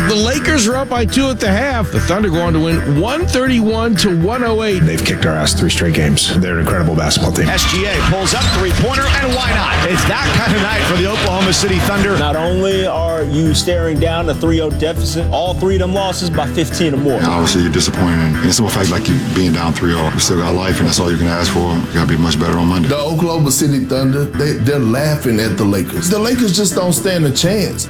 The Lakers are up by 2 at the half. The Thunder go on to win 131-108. They've kicked our ass 3 straight games. They're an incredible basketball team. SGA pulls up three-pointer, and why not? It's that kind of night for the Oklahoma City Thunder. Not only are you staring down a 3-0 deficit, all 3 of them losses by 15 or more. And obviously, you're disappointed. And it's a fact like you being down 3-0. You still got life, and that's all you can ask for. You got to be much better on Monday. The Oklahoma City Thunder, they're laughing at the Lakers. The Lakers just don't stand a chance.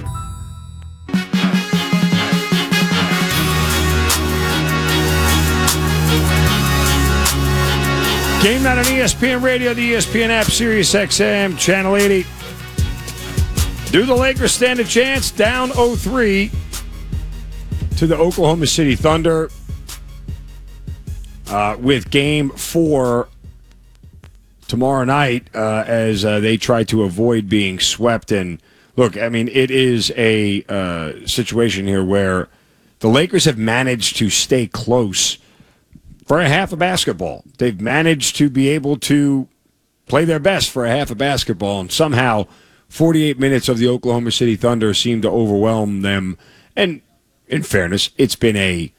Game night on ESPN Radio, the ESPN app, Sirius XM, Channel 80. Do the Lakers stand a chance? Down 0-3 to the Oklahoma City Thunder with Game 4 tomorrow night as they try to avoid being swept. And look, I mean, it is a situation here where the Lakers have managed to stay close for a half of basketball. They've managed to be able to play their best for a half of basketball, and somehow 48 minutes of the Oklahoma City Thunder seem to overwhelm them. And in fairness, it's been a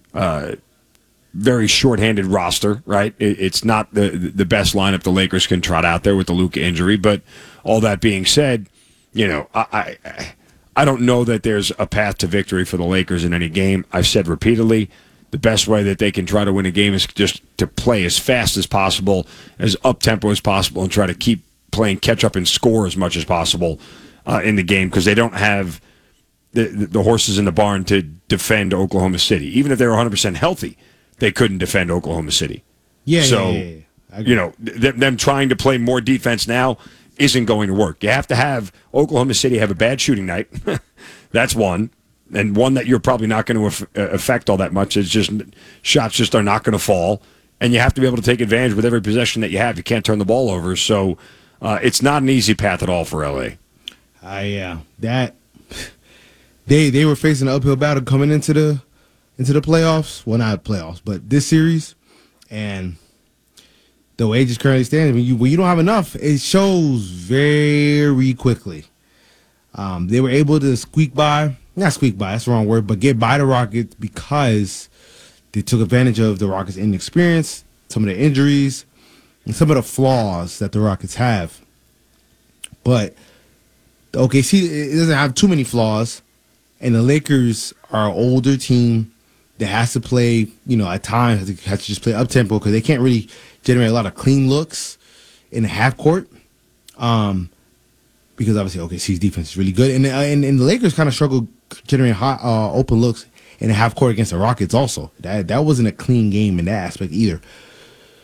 very shorthanded roster, right? It's not the best lineup the Lakers can trot out there with the Luka injury, but all that being said, you know, I don't know that there's a path to victory for the Lakers in any game. I've said repeatedly, the best way that they can try to win a game is just to play as fast as possible, as up-tempo as possible, and try to keep playing catch-up and score as much as possible in the game, because they don't have the horses in the barn to defend Oklahoma City. Even if they were 100% healthy, they couldn't defend Oklahoma City. So, you know, them trying to play more defense now isn't going to work. You have to have Oklahoma City have a bad shooting night. That's one. And one that you're probably not going to affect all that much. Is just shots just are not going to fall. And you have to be able to take advantage with every possession that you have. You can't turn the ball over. So it's not an easy path at all for LA. That they were facing an uphill battle coming into the playoffs. Well, not playoffs, but this series. And the way it just currently stands, when you don't have enough, it shows very quickly. They were able to not squeak by, that's the wrong word, but get by the Rockets because they took advantage of the Rockets' inexperience, some of the injuries, and some of the flaws that the Rockets have. But the OKC, it doesn't have too many flaws, and the Lakers are an older team that has to play, at times has to just play up-tempo because they can't really generate a lot of clean looks in the half court. Because obviously OKC's defense is really good. And the Lakers kind of struggled generating hot open looks in the half court against the Rockets also. That wasn't a clean game in that aspect either.